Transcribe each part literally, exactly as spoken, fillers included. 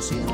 siempre.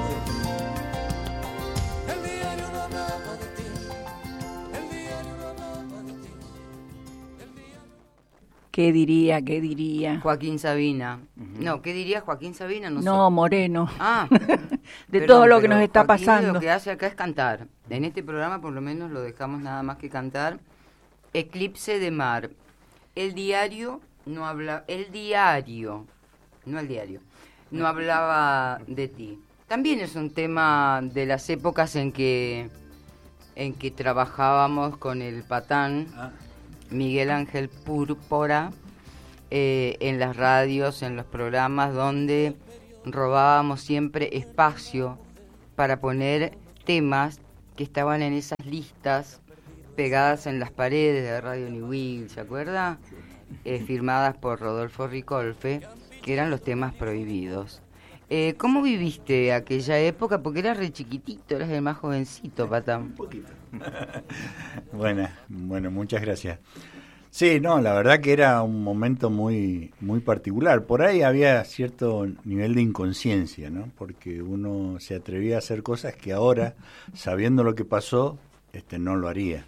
El diario no hablaba de ti, el diario no hablaba de ti, el diario... ¿Qué diría, qué diría? Joaquín Sabina. Uh-huh. No, ¿qué diría Joaquín Sabina? No, no sé. Moreno. Ah, de perdón, todo lo que nos está Joaquín pasando. Lo que hace acá es cantar. En este programa por lo menos lo dejamos nada más que cantar. Eclipse de mar. El diario no habla, el diario, no el diario, no hablaba de ti. También es un tema de las épocas en que en que trabajábamos con el patán Miguel Ángel Púrpura eh, en las radios, en los programas donde robábamos siempre espacio para poner temas que estaban en esas listas pegadas en las paredes de Radio New Will, ¿se acuerda? Eh, firmadas por Rodolfo Ricolfe, que eran los temas prohibidos. Eh, ¿Cómo viviste aquella época? Porque eras re chiquitito, eras el más jovencito, Patán. Un poquito. bueno, bueno, muchas gracias. Sí, no, la verdad que era un momento muy, muy particular. Por ahí había cierto nivel de inconsciencia, ¿no? Porque uno se atrevía a hacer cosas que ahora, sabiendo lo que pasó, este, no lo haría.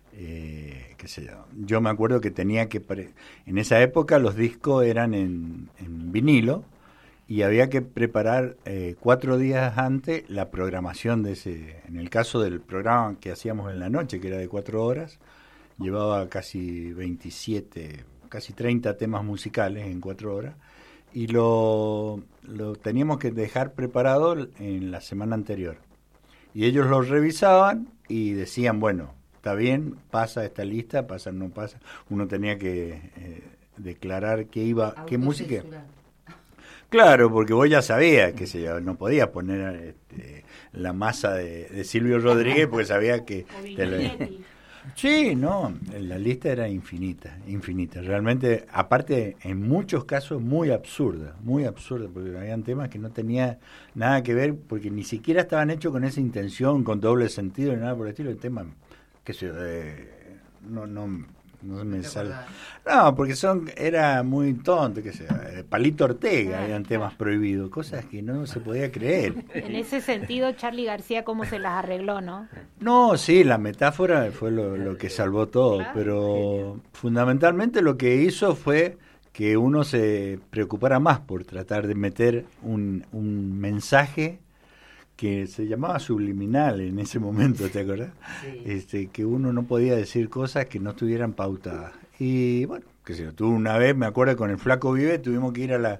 Eh, qué sé yo. Yo me acuerdo que tenía que pre- en esa época los discos eran en, en vinilo y había que preparar eh, cuatro días antes la programación de ese. En el caso del programa que hacíamos en la noche, que era de cuatro horas, llevaba casi veintisiete, casi treinta temas musicales en cuatro horas y lo, lo teníamos que dejar preparado en la semana anterior y ellos lo revisaban y decían, bueno, está bien, pasa esta lista, pasa, no pasa. Uno tenía que eh, declarar qué iba, qué música. Claro, porque vos ya sabías que se no podía poner este, la masa de, de Silvio Rodríguez porque sabía que... Te lo, sí, no, la lista era infinita, infinita. Realmente, aparte, en muchos casos muy absurda, muy absurda, porque habían temas que no tenía nada que ver, porque ni siquiera estaban hechos con esa intención, con doble sentido, ni nada por el estilo. El tema... que se eh, no no no me sale. No, porque son era muy tonto, que sea, Palito Ortega, ah, eran temas prohibidos, cosas que no se podía creer. En ese sentido, Charly García cómo se las arregló, ¿no? No, sí, la metáfora fue lo, lo que salvó todo, claro, pero fundamentalmente lo que hizo fue que uno se preocupara más por tratar de meter un, un mensaje que se llamaba subliminal en ese momento, ¿te acordás? Sí. Este, que uno no podía decir cosas que no estuvieran pautadas. Y bueno, qué sé yo, tú una vez, me acuerdo, con el Flaco Vive, tuvimos que ir a la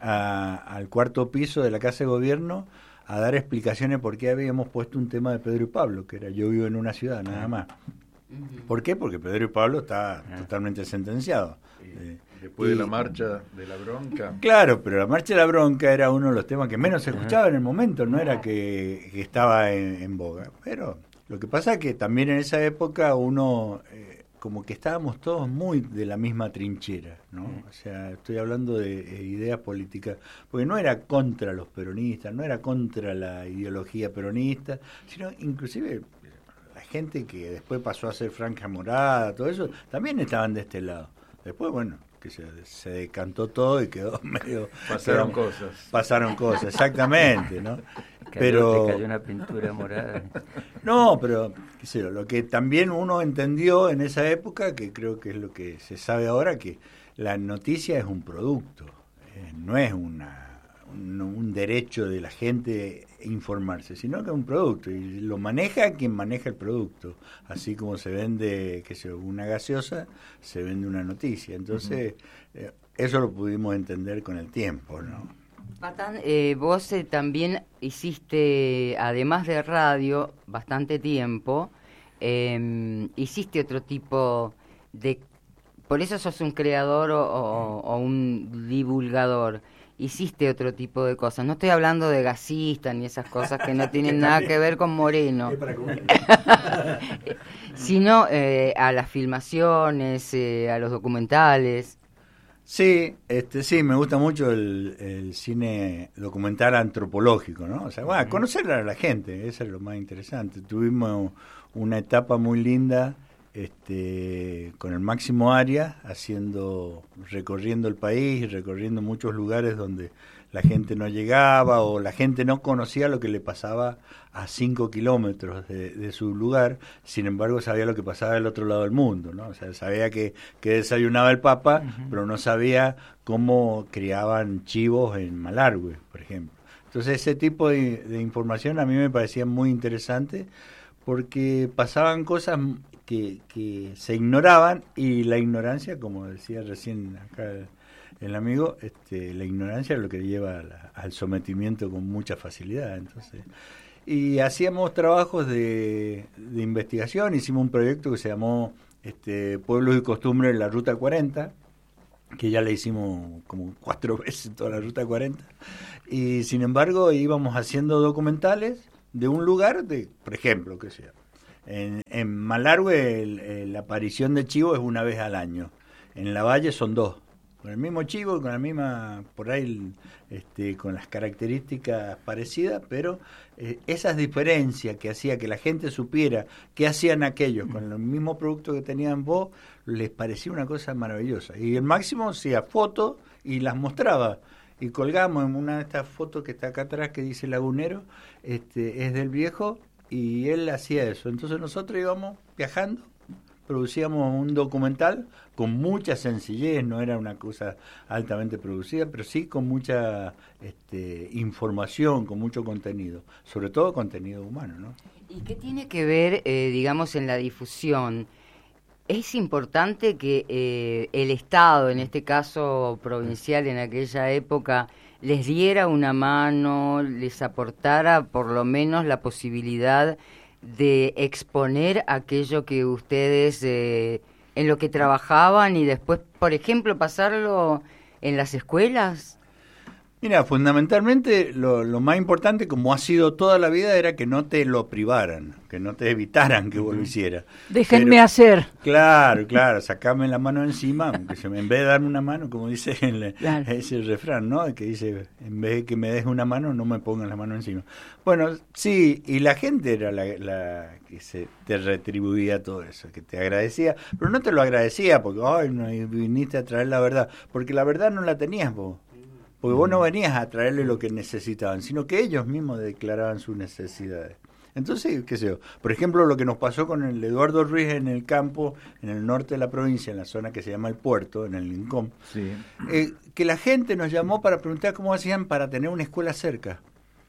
a, al cuarto piso de la Casa de Gobierno a dar explicaciones por qué habíamos puesto un tema de Pedro y Pablo, que era Yo vivo en una ciudad, nada más. Uh-huh. ¿Por qué? Porque Pedro y Pablo está uh-huh. totalmente sentenciado. Sí. Eh, Después y, de la marcha de la bronca. Claro, pero la marcha de la bronca era uno de los temas que menos se escuchaba en el momento, no era que, que estaba en, en boga. Pero lo que pasa es que también en esa época uno, eh, como que estábamos todos muy de la misma trinchera, ¿no? O sea, estoy hablando de eh, ideas políticas, porque no era contra los peronistas, no era contra la ideología peronista, sino inclusive la gente que después pasó a ser Franja Morada, todo eso, también estaban de este lado. Después, bueno, que se, se decantó todo y quedó medio... Pasaron quedó, cosas. Pasaron cosas, exactamente, ¿no? Cayó, pero te cayó una pintura morada. No, pero qué sé yo, lo que también uno entendió en esa época, que creo que es lo que se sabe ahora, que la noticia es un producto, eh, no es una un, un derecho de la gente informarse, sino que es un producto y lo maneja quien maneja el producto, así como se vende, qué sé yo, una gaseosa, se vende una noticia. Entonces, uh-huh. eh, eso lo pudimos entender con el tiempo, ¿no? Patán, eh, vos eh, también hiciste, además de radio, bastante tiempo, eh, hiciste otro tipo de... Por eso sos un creador o, o, o un divulgador. Hiciste otro tipo de cosas. No estoy hablando de gasistas ni esas cosas que no tienen nada que ver con Moreno. Sino eh, a las filmaciones, eh, a los documentales. Sí, este, sí, me gusta mucho el, el cine documental antropológico, ¿no? O sea, bueno, conocer a la gente, eso es lo más interesante. Tuvimos una etapa muy linda este, con el Máximo Arias, haciendo, recorriendo el país, recorriendo muchos lugares donde la gente no llegaba o la gente no conocía lo que le pasaba a cinco kilómetros de, de su lugar, sin embargo sabía lo que pasaba del otro lado del mundo, ¿no? O sea, sabía que, que desayunaba el Papa, uh-huh. pero no sabía cómo criaban chivos en Malargüe, por ejemplo. Entonces ese tipo de, de información a mí me parecía muy interesante porque pasaban cosas que, que se ignoraban y la ignorancia, como decía recién acá el, el amigo, este, la ignorancia es lo que lleva a la, al sometimiento con mucha facilidad. Entonces, y hacíamos trabajos de, de investigación, hicimos un proyecto que se llamó este, Pueblos y Costumbres de la Ruta cuarenta, que ya le hicimos como cuatro veces toda la Ruta cuarenta, y sin embargo íbamos haciendo documentales de un lugar, de por ejemplo, qué sea, en, en Malargüe el, el, la aparición de chivo es una vez al año, en la Valle son dos, con el mismo chivo, con la misma, por ahí, este, con las características parecidas, pero eh, esas diferencias que hacía que la gente supiera qué hacían aquellos con el mismo producto que tenían vos, les parecía una cosa maravillosa. Y el Máximo hacía fotos y las mostraba. Y colgamos en una de estas fotos que está acá atrás que dice Lagunero, este, es del viejo, y él hacía eso. Entonces nosotros íbamos viajando, producíamos un documental con mucha sencillez, no era una cosa altamente producida, pero sí con mucha este, información, con mucho contenido, sobre todo contenido humano, ¿no? ¿Y qué tiene que ver, eh, digamos, en la difusión? Es importante que eh, el Estado, en este caso provincial, en aquella época, les diera una mano, les aportara por lo menos la posibilidad de exponer aquello que ustedes eh, en lo que trabajaban y después, por ejemplo, pasarlo en las escuelas. Mira, fundamentalmente lo, lo más importante, como ha sido toda la vida, era que no te lo privaran, que no te evitaran que vos lo hicieras. Déjenme Pero, hacer. Claro, claro, sacame la mano encima, aunque se me, en vez de darme una mano, como dice el, claro. ese refrán, ¿no? Que dice, en vez de que me des una mano, no me pongan la mano encima. Bueno, sí, y la gente era la, la que se te retribuía todo eso, que te agradecía, pero no te lo agradecía porque, ay, no viniste a traer la verdad, porque la verdad no la tenías vos. Porque vos no venías a traerle lo que necesitaban, sino que ellos mismos declaraban sus necesidades. Entonces, qué sé yo, por ejemplo, lo que nos pasó con el Eduardo Ruiz en el campo, en el norte de la provincia, en la zona que se llama El Puerto, en el Lincón, sí. eh, que la gente nos llamó para preguntar cómo hacían para tener una escuela cerca.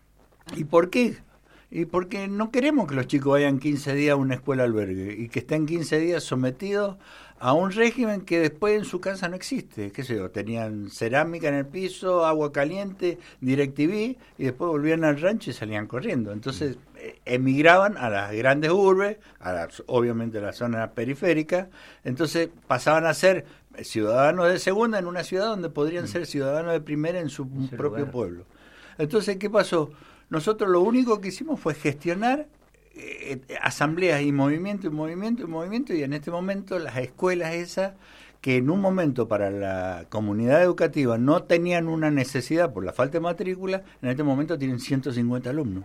¿Y por qué? Y porque no queremos que los chicos vayan quince días a una escuela albergue y que estén quince días sometidos a un régimen que después en su casa no existe, qué sé yo, tenían cerámica en el piso, agua caliente, DirecTV, y después volvían al rancho y salían corriendo. Entonces eh, emigraban a las grandes urbes, a las, obviamente a la zona periférica, entonces pasaban a ser ciudadanos de segunda en una ciudad donde podrían ser ciudadanos de primera en su Ese propio lugar. Pueblo. Entonces, ¿qué pasó? Nosotros lo único que hicimos fue gestionar Eh, asambleas y movimiento y movimiento y movimiento, y en este momento las escuelas esas que en un momento para la comunidad educativa no tenían una necesidad por la falta de matrícula, en este momento tienen ciento cincuenta alumnos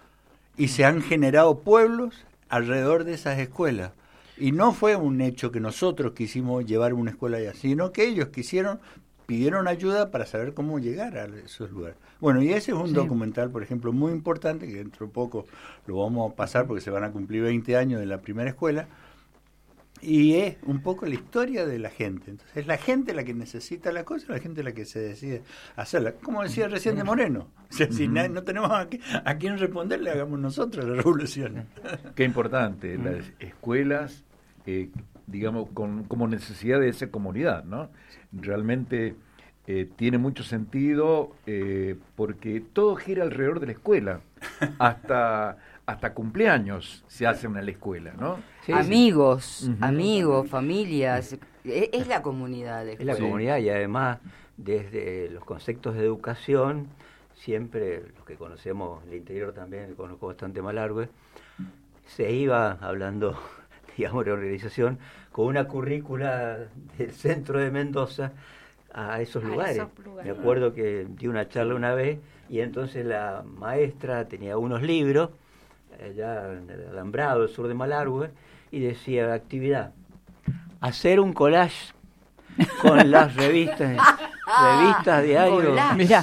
y se han generado pueblos alrededor de esas escuelas, y no fue un hecho que nosotros quisimos llevar una escuela allá, sino que ellos quisieron, pidieron ayuda para saber cómo llegar a esos lugares. Bueno, y ese es un sí. documental, por ejemplo, muy importante, que dentro de poco lo vamos a pasar porque se van a cumplir veinte años de la primera escuela, y es un poco la historia de la gente. Entonces, es la gente la que necesita la cosa, la gente la que se decide hacerla. Como decía recién de Moreno, o sea, si no, no tenemos a, a quién responderle, hagamos nosotros la revolución. Qué importante, las escuelas, eh, digamos, con, como necesidad de esa comunidad, ¿no? Realmente eh, tiene mucho sentido eh, porque todo gira alrededor de la escuela, hasta hasta cumpleaños se hacen en la escuela, ¿no? Sí, amigos, sí. uh-huh. amigos, familias, es, es la comunidad. Es la sí. comunidad, y además desde los conceptos de educación, siempre los que conocemos el interior también, conozco bastante Malargüe, se iba hablando, digamos, de organización, con una currícula del centro de Mendoza a esos, a lugares. esos lugares. Me acuerdo que di una charla una vez y entonces la maestra tenía unos libros allá en el Alambrado, el sur de Malargüe, y decía, actividad, hacer un collage con las revistas revistas, diarios. Golazo. Mira,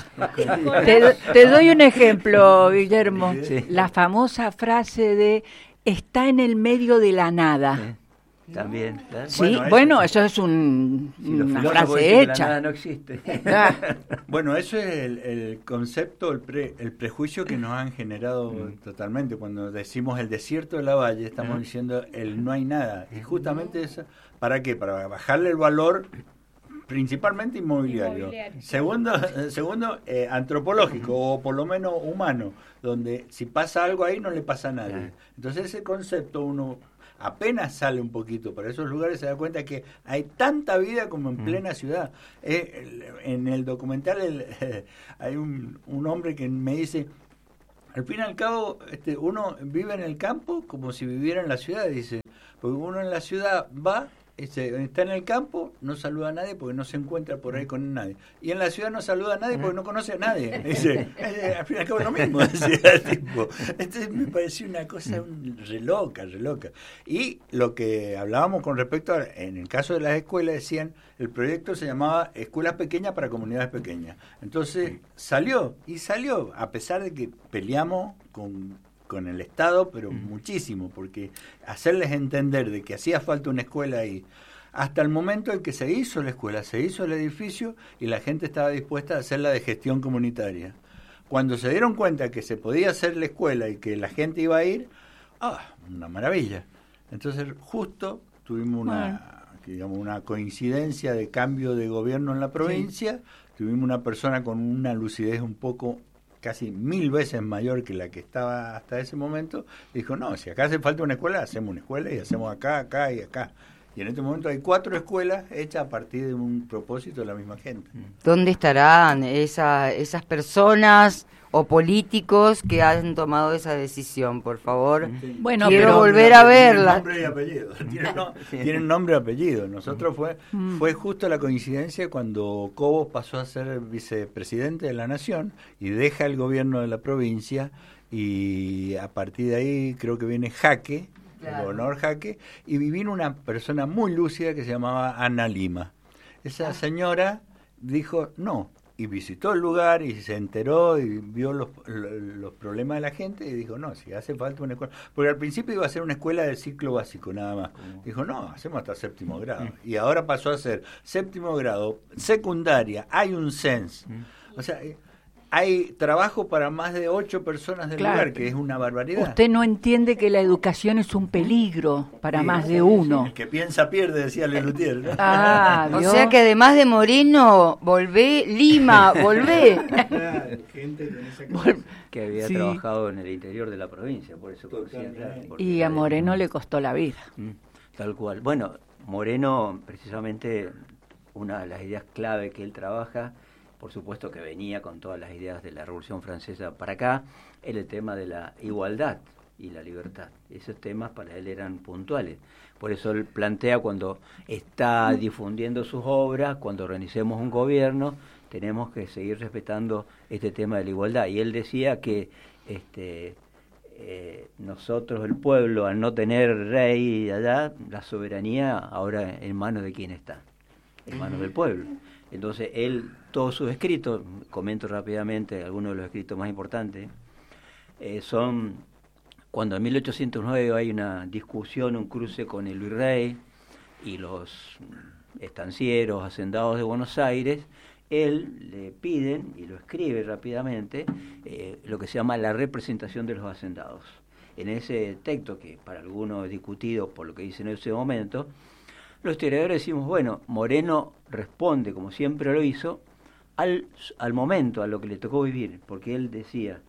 te, te doy un ejemplo, Guillermo. Sí. La famosa frase de está en el medio de la nada. Sí, también. ¿verdad? Sí, Bueno, bueno, eso- eso es un, Si los una filósofos frase dicen que la hecha. nada no existe. Ah, Bueno, eso es el, el concepto, el, pre- el prejuicio que nos han generado totalmente. Cuando decimos el desierto de la valle, estamos Mm. diciendo el no hay nada. Y justamente eso, ¿para qué? Para bajarle el valor principalmente inmobiliario. Inmobiliario. Segundo, eh, segundo eh, antropológico o por lo menos humano, donde si pasa algo ahí no le pasa a nadie. Claro. Entonces ese concepto uno apenas sale un poquito para esos lugares, se da cuenta que hay tanta vida como en plena ciudad. Eh, el- en el documental el, eh, hay un, un hombre que me dice, al fin y al cabo este, uno vive en el campo como si viviera en la ciudad, dice, porque uno en la ciudad va, este, está en el campo, no saluda a nadie porque no se encuentra por ahí con nadie. Y en la ciudad no saluda a nadie porque no conoce a nadie. Dice, eh, al fin y al cabo es lo mismo. Decía el tipo. Entonces me pareció una cosa un- re loca, re loca. Y lo que hablábamos con respecto a, en el caso de las escuelas, decían, el proyecto se llamaba Escuelas Pequeñas para Comunidades Pequeñas. Entonces salió, y salió, a pesar de que peleamos con con el Estado, pero muchísimo, porque hacerles entender de que hacía falta una escuela ahí, hasta el momento en que se hizo la escuela, se hizo el edificio y la gente estaba dispuesta a hacerla de gestión comunitaria. Cuando se dieron cuenta que se podía hacer la escuela y que la gente iba a ir, ¡ah! Una maravilla. Entonces justo tuvimos una, digamos, una coincidencia de cambio de gobierno en la provincia, tuvimos una persona con una lucidez un poco casi mil veces mayor que la que estaba hasta ese momento, dijo, no, si acá hace falta una escuela, hacemos una escuela y hacemos acá, acá y acá. Y en este momento hay cuatro escuelas hechas a partir de un propósito de la misma gente. ¿Dónde estarán esa, esas personas o políticos que han tomado esa decisión? Por favor, Bueno, quiero pero- volver a Tienen verla. nombre y apellido. Tienen, no- tienen nombre y apellido. Nosotros fue, fue justo la coincidencia cuando Cobos pasó a ser vicepresidente de la Nación y deja el gobierno de la provincia y a partir de ahí creo que viene Jaque, el Claro. gobernador Jaque, y vino una persona muy lúcida que se llamaba Ana Lima. Esa señora dijo no, y visitó el lugar y se enteró y vio los, los, los problemas de la gente y dijo, no, si hace falta una escuela, porque al principio iba a ser una escuela del ciclo básico nada más, dijo, no, hacemos hasta séptimo grado, y ahora pasó a ser séptimo grado, secundaria, hay un C E N S, o sea, eh, hay trabajo para más de ocho personas del Claro. lugar, que es una barbaridad. Usted no entiende que la educación es un peligro para Sí, más de uno. El que piensa pierde, decía Lelutier, ¿no? Ah, O ¿vio? sea que además de Moreno, volvé, Lima, volvé. Gente con esa Vol- Que había Sí. trabajado en el interior de la provincia, por eso conocía, claro, porque- Y a Moreno le costó la vida. Mm, Tal cual. Bueno, Moreno, precisamente, una de las ideas clave que él trabaja, por supuesto que venía con todas las ideas de la Revolución Francesa para acá, era el tema de la igualdad y la libertad. Esos temas para él eran puntuales. Por eso él plantea, cuando está difundiendo sus obras, cuando organicemos un gobierno, tenemos que seguir respetando este tema de la igualdad. Y él decía que este eh, nosotros, el pueblo, al no tener rey allá, la soberanía ahora en manos de quién está, en manos del pueblo. Entonces él, todos sus escritos, comento rápidamente algunos de los escritos más importantes, eh, son cuando en mil ochocientos nueve hay una discusión, un cruce con el virrey y los estancieros, hacendados de Buenos Aires, él le piden, y lo escribe rápidamente, eh, lo que se llama la representación de los hacendados. En ese texto, que para algunos es discutido por lo que dice en ese momento, los historiadores decimos, bueno, Moreno responde, como siempre lo hizo, al, al momento, a lo que le tocó vivir, porque él decía,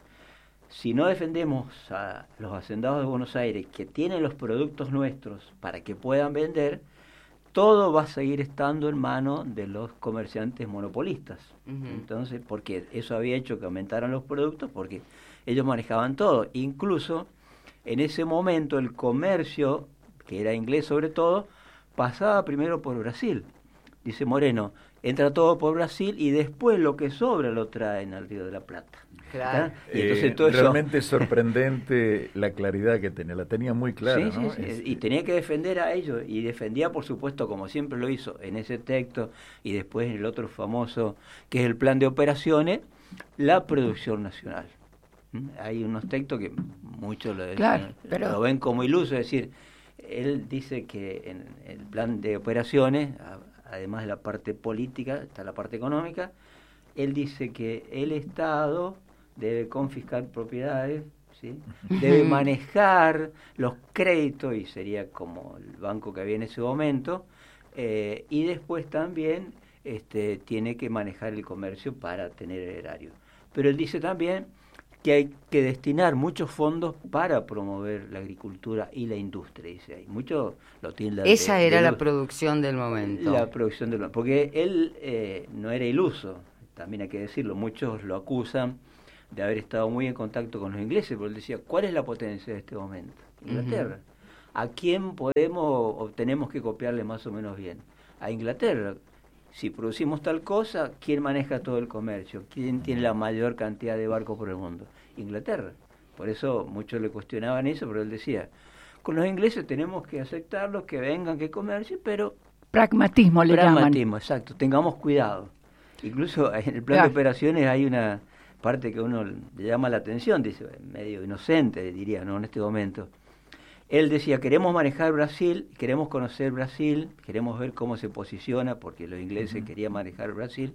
si no defendemos a los hacendados de Buenos Aires, que tienen los productos nuestros para que puedan vender, todo va a seguir estando en manos de los comerciantes monopolistas. Ujú. Entonces, porque eso había hecho que aumentaran los productos, porque ellos manejaban todo. Incluso, en ese momento, el comercio, que era inglés sobre todo, pasaba primero por Brasil. Dice Moreno, entra todo por Brasil y después lo que sobra lo traen al Río de la Plata. Claro. Y entonces Eh, todo eso- realmente es sorprendente la claridad que tenía, la tenía muy clara, Sí, ¿no? sí, sí, Este, y tenía que defender a ellos, y defendía, por supuesto, como siempre lo hizo en ese texto, y después en el otro famoso, que es el plan de operaciones, la producción nacional. ¿Mm? Hay unos textos que muchos lo, Claro, pero- lo ven como iluso, es decir, él dice que en el plan de operaciones, a- además de la parte política, está la parte económica, él dice que el Estado debe confiscar propiedades, ¿sí? Debe manejar los créditos, y sería como el banco que había en ese momento, eh, y después también este, tiene que manejar el comercio para tener el erario. Pero él dice también que hay que destinar muchos fondos para promover la agricultura y la industria, dice ahí. Mucho lo tilda de- Esa era de la iluso. producción del momento. La producción de lo- porque él eh, no era iluso, también hay que decirlo, muchos lo acusan de haber estado muy en contacto con los ingleses, porque él decía, ¿cuál es la potencia de este momento? Inglaterra. ¿A quién podemos o tenemos que copiarle más o menos bien? A Inglaterra. Si producimos tal cosa, ¿quién maneja todo el comercio? ¿Quién tiene la mayor cantidad de barcos por el mundo? Inglaterra. Por eso muchos le cuestionaban eso, pero él decía, con los ingleses tenemos que aceptarlos, que vengan, que comercien, pero Pragmatismo le llaman. pragmatismo, exacto, tengamos cuidado. Incluso en el plan Claro. de operaciones hay una parte que a uno le llama la atención, dice, medio inocente diría, ¿no? En este momento. Él decía, queremos manejar Brasil, queremos conocer Brasil, queremos ver cómo se posiciona, porque los ingleses querían manejar Brasil,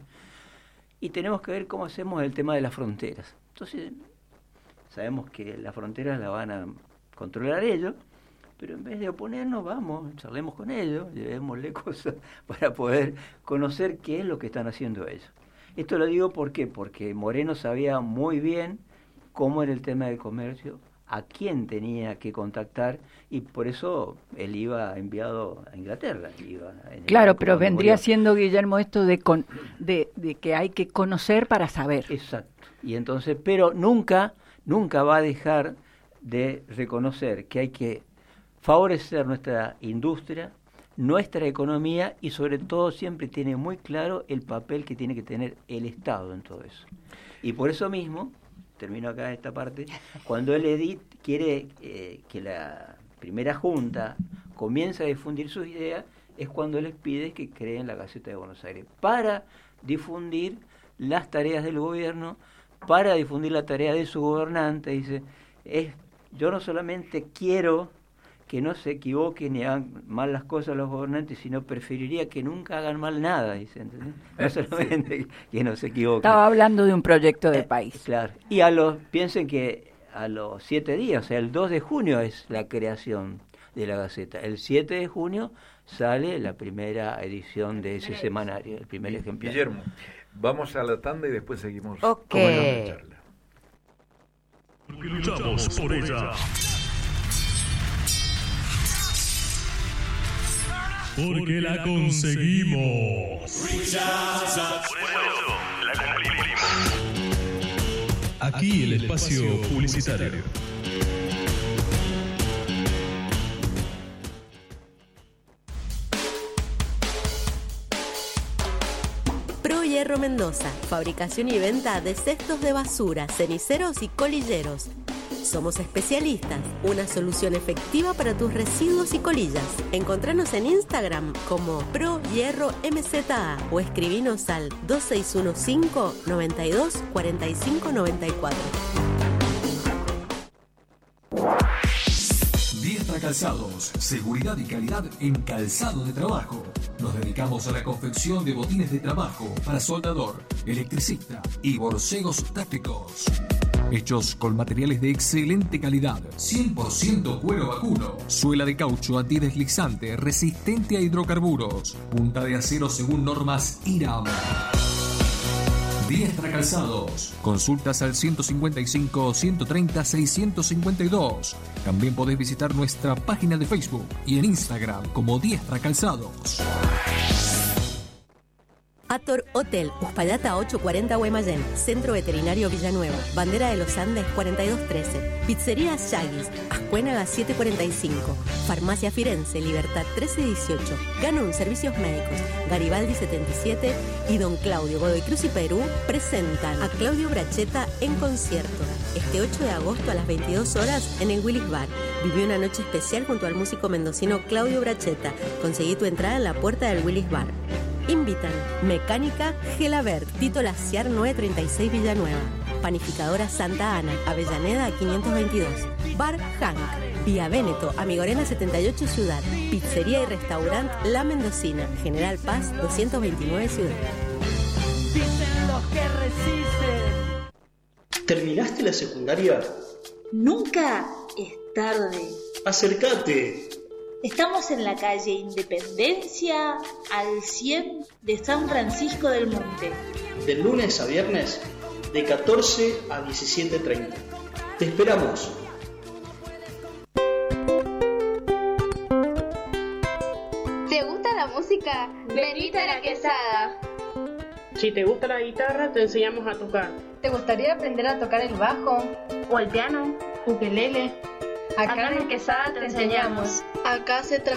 y tenemos que ver cómo hacemos el tema de las fronteras. Entonces, sabemos que las fronteras las van a controlar ellos, pero en vez de oponernos, vamos, charlemos con ellos, llevémosle cosas para poder conocer qué es lo que están haciendo ellos. Esto lo digo ¿por qué? Porque Moreno sabía muy bien cómo era el tema del comercio, a quién tenía que contactar, y por eso él iba enviado a Inglaterra. Iba en el Claro, barco pero cuando vendría murió. siendo, Guillermo, esto de, con, de, de que hay que conocer para saber. Exacto. Y entonces, pero nunca, nunca va a dejar de reconocer que hay que favorecer nuestra industria, nuestra economía, y sobre todo siempre tiene muy claro el papel que tiene que tener el Estado en todo eso. Y por eso mismo, termino acá esta parte, cuando el Edit quiere eh, que la primera junta comience a difundir sus ideas, es cuando les pide que creen la Gaceta de Buenos Aires, para difundir las tareas del gobierno, para difundir la tarea de su gobernante. Dice, es, yo no solamente quiero que no se equivoquen ni hagan mal las cosas los gobernantes, sino preferiría que nunca hagan mal nada, dice, ¿entendés? No solamente que no se equivoquen. Estaba hablando de un proyecto de Eh, país. Claro. Y a los, piensen que a los siete días, o sea, el dos de junio es la creación de la Gaceta. El siete de junio sale la primera edición de ese semanario, el primer ejemplar. Guillermo, vamos a la tanda y después seguimos Ok. con la charla. Porque luchamos por ella. Porque la conseguimos. Aquí el espacio publicitario. Pro Hierro Mendoza, fabricación y venta de cestos de basura, ceniceros y colilleros. Somos especialistas, una solución efectiva para tus residuos y colillas. Encontranos en Instagram como Pro Hierro M Z A o escribinos al dos seis uno cinco, noventa y dos, cuarenta y cinco, noventa y cuatro. Diestra Calzados, seguridad y calidad en calzado de trabajo. Nos dedicamos a la confección de botines de trabajo para soldador, electricista y borcegos tácticos. Hechos con materiales de excelente calidad, cien por ciento cuero vacuno, suela de caucho antideslizante, resistente a hidrocarburos, punta de acero según normas I R A M. Diestra Calzados. Consultas al ciento cincuenta y cinco, ciento treinta, seiscientos cincuenta y dos. También podés visitar nuestra página de Facebook y en Instagram como Diestra Calzados. A Sator Hotel, Uspallata ochocientos cuarenta Guaymallén, Centro Veterinario Villanueva, Bandera de los Andes cuarenta y dos trece, Pizzería Shaggy's, Ascuénaga setecientos cuarenta y cinco, Farmacia Firenze, Libertad trece dieciocho, Ganun Servicios Médicos, Garibaldi setenta y siete y Don Claudio, Godoy Cruz y Perú presentan a Claudio Bracheta en concierto este ocho de agosto a las veintidós horas en el Willis Bar. Viví una noche especial junto al músico mendocino Claudio Bracheta. Conseguí tu entrada en la puerta del Willis Bar. Invitan Mecánica Gelabert, Tito Laciar novecientos treinta y seis Villanueva, Panificadora Santa Ana, Avellaneda quinientos veintidós, Bar Hank, Vía Véneto, Amigorena setenta y ocho Ciudad, Pizzería y Restaurante La Mendocina, General Paz doscientos veintinueve Ciudad. Dicen los que resisten. ¿Terminaste la secundaria? Nunca es tarde. Acércate. Estamos en la calle Independencia, al cien de San Francisco del Monte. De lunes a viernes, de catorce a diecisiete treinta. Te esperamos. ¿Te gusta la música? Venite a La Quesada. Si te gusta la guitarra, te enseñamos a tocar. ¿Te gustaría aprender a tocar el bajo? ¿O el piano? Ukelele. Acá, Acá en La Quesada te enseñamos. Acá se